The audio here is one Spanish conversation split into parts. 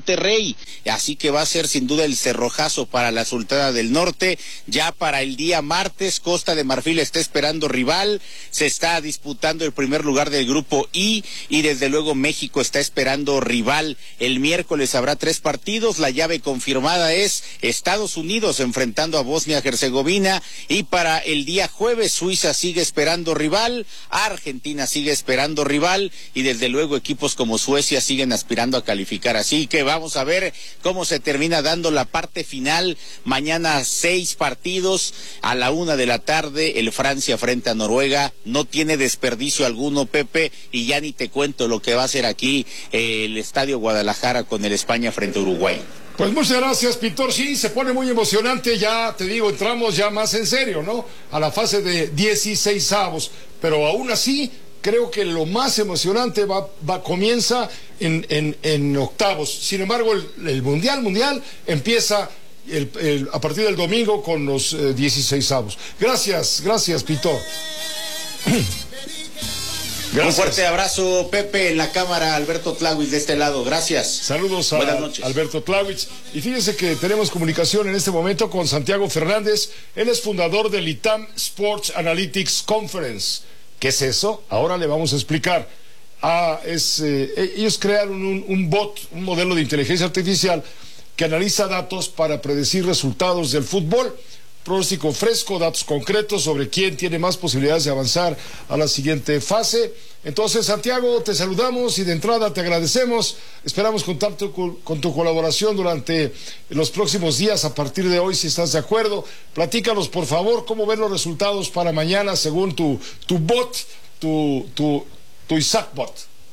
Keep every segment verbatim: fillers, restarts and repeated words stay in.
Monterrey, así que va a ser sin duda el cerrojazo para la Sultana del Norte. Ya para el día martes, Costa de Marfil está esperando rival, se está disputando el primer lugar del grupo I, y desde luego México está esperando rival. El miércoles habrá tres partidos, la llave confirmada es Estados Unidos enfrentando a Bosnia-Herzegovina, y para el día jueves Suiza sigue esperando rival, Argentina sigue esperando rival, y desde luego equipos como Suecia siguen aspirando a calificar. Así que vamos a ver cómo se termina dando la parte final. Mañana seis partidos a la una de la tarde, el Francia frente a Noruega, no tiene desperdicio alguno, Pepe, y ya ni te cuento lo que va a ser aquí eh, el Estadio Guadalajara con el España frente a Uruguay. Pues muchas gracias, Pintor. Sí, se pone muy emocionante, ya te digo, entramos ya más en serio, ¿no? A la fase de dieciseisavos, pero aún así creo que lo más emocionante va, va comienza en, en, en octavos. Sin embargo, el, el Mundial Mundial empieza el, el, a partir del domingo con los eh, dieciseisavos. Gracias, gracias, Pintor. Gracias. Un fuerte abrazo, Pepe, en la cámara, Alberto Tláhuiz de este lado. Gracias. Saludos a Alberto Tláhuiz. Y fíjense que tenemos comunicación en este momento con Santiago Fernández. Él es fundador del I T A M Sports Analytics Conference. ¿Qué es eso? Ahora le vamos a explicar. Ah, es, eh, ellos crearon un, un bot, un modelo de inteligencia artificial que analiza datos para predecir resultados del fútbol. Pronóstico fresco, datos concretos sobre quién tiene más posibilidades de avanzar a la siguiente fase. Entonces, Santiago, te saludamos y de entrada te agradecemos. Esperamos contar tu, con tu colaboración durante los próximos días a partir de hoy, si estás de acuerdo. Platícanos, por favor, cómo ven los resultados para mañana según tu, tu bot, tu, tu, tu Isaac bot.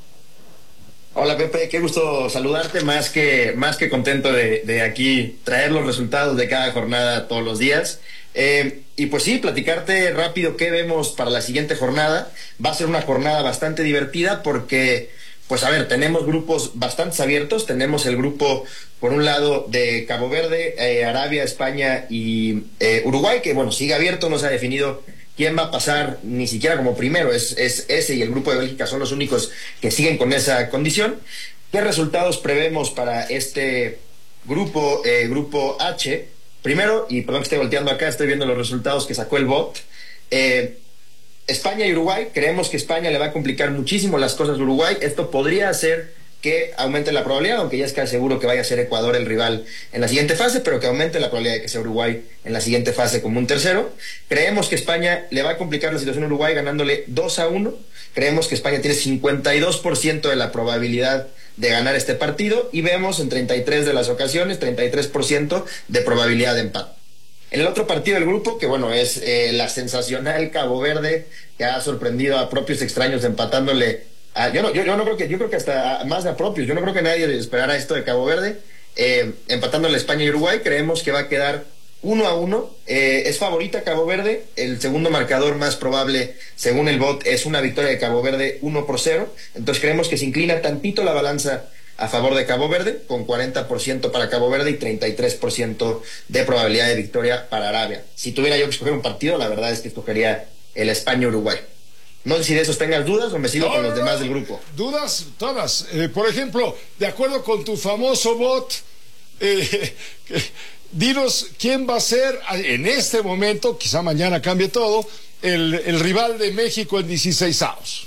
Hola, Pepe, qué gusto saludarte, más que, más que contento de, de aquí traer los resultados de cada jornada todos los días. Eh, y pues sí, platicarte rápido qué vemos para la siguiente jornada. Va a ser una jornada bastante divertida porque, pues a ver, tenemos grupos bastante abiertos. Tenemos el grupo, por un lado, de Cabo Verde, eh, Arabia, España y eh, Uruguay, que bueno, sigue abierto, no se ha definido quién va a pasar ni siquiera como primero. Es, es ese y el grupo de Bélgica son los únicos que siguen con esa condición. ¿Qué resultados prevemos para este grupo, eh, grupo H? Primero, y perdón que esté volteando acá, estoy viendo los resultados que sacó el bot. Eh, España y Uruguay, creemos que España le va a complicar muchísimo las cosas a Uruguay. Esto podría hacer que aumente la probabilidad, aunque ya es casi seguro que vaya a ser Ecuador el rival en la siguiente fase, pero que aumente la probabilidad de que sea Uruguay en la siguiente fase como un tercero. Creemos que España le va a complicar la situación a Uruguay ganándole dos a uno. Creemos que España tiene cincuenta y dos por ciento de la probabilidad de ganar este partido, y vemos en treinta y tres de las ocasiones, treinta y tres por ciento de probabilidad de empate. En el otro partido del grupo, que bueno, es eh, la sensacional Cabo Verde, que ha sorprendido a propios extraños empatándole. Ah, yo, no, yo, yo no creo que yo creo que hasta más de propios, yo no creo que nadie esperara esto de Cabo Verde, eh, empatando a España y Uruguay. Creemos que va a quedar uno a uno. Eh, es favorita Cabo Verde, el segundo marcador más probable según el bot es una victoria de Cabo Verde uno por cero, entonces creemos que se inclina tantito la balanza a favor de Cabo Verde, con cuarenta por ciento para Cabo Verde y treinta y tres por ciento de probabilidad de victoria para Arabia. Si tuviera yo que escoger un partido, la verdad es que escogería el España-Uruguay. No sé si de esos tengas dudas o me sigo no, con los no, demás del grupo. Dudas, todas. Eh, por ejemplo, de acuerdo con tu famoso bot, eh, dinos quién va a ser en este momento, quizá mañana cambie todo, el, el rival de México en dieciseisavos.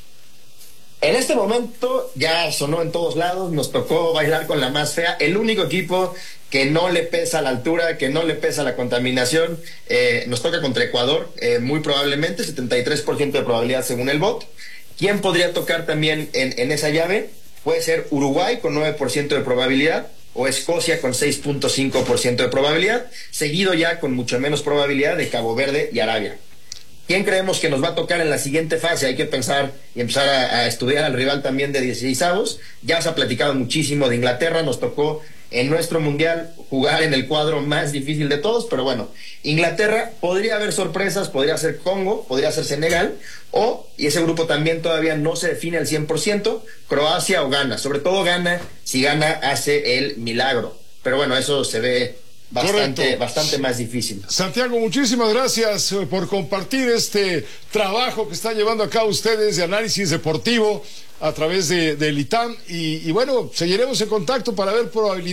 En este momento ya sonó en todos lados, nos tocó bailar con la más fea. El único equipo que no le pesa la altura, que no le pesa la contaminación, eh, nos toca contra Ecuador, eh, muy probablemente, setenta y tres por ciento de probabilidad según el bot. ¿Quién podría tocar también en, en esa llave? Puede ser Uruguay con nueve por ciento de probabilidad, o Escocia con seis punto cinco por ciento de probabilidad, seguido ya con mucho menos probabilidad de Cabo Verde y Arabia. ¿Quién creemos que nos va a tocar en la siguiente fase? Hay que pensar y empezar a, a estudiar al rival también de dieciseisavos. Ya se ha platicado muchísimo de Inglaterra, nos tocó en nuestro mundial jugar en el cuadro más difícil de todos, pero bueno, Inglaterra, podría haber sorpresas, podría ser Congo, podría ser Senegal, o, y ese grupo también todavía no se define al cien por ciento, Croacia o Ghana. Sobre todo Ghana, si Ghana hace el milagro, pero bueno, eso se ve bastante, bastante más difícil. Santiago, muchísimas gracias por compartir este trabajo que están llevando a cabo ustedes de análisis deportivo a través de, del I T A M, y, y bueno, seguiremos en contacto para ver probabilidades.